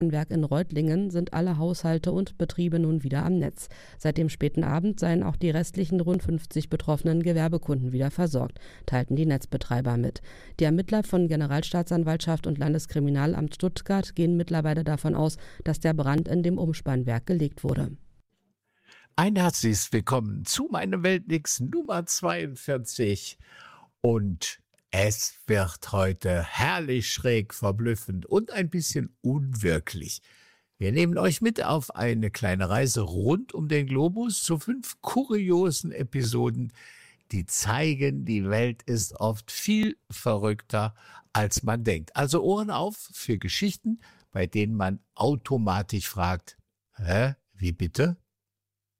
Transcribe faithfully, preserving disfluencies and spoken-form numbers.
Werk in Reutlingen sind alle Haushalte und Betriebe nun wieder am Netz. Seit dem späten Abend seien auch die restlichen rund fünfzig betroffenen Gewerbekunden wieder versorgt, teilten die Netzbetreiber mit. Die Ermittler von Generalstaatsanwaltschaft und Landeskriminalamt Stuttgart gehen mittlerweile davon aus, dass der Brand in dem Umspannwerk gelegt wurde. Ein herzliches Willkommen zu meinem Weltmix Nummer zweiundvierzig und es wird heute herrlich schräg, verblüffend und ein bisschen unwirklich. Wir nehmen euch mit auf eine kleine Reise rund um den Globus zu fünf kuriosen Episoden, die zeigen, die Welt ist oft viel verrückter, als man denkt. Also Ohren auf für Geschichten, bei denen man automatisch fragt, hä, wie bitte?